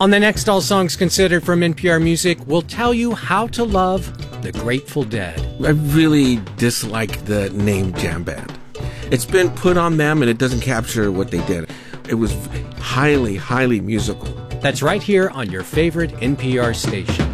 On the next All Songs Considered from NPR Music, we'll tell you how to love the Grateful Dead. I really dislike the name jam band. It's been put on them and it doesn't capture what they did. It was highly, highly musical. That's right here on your favorite NPR station.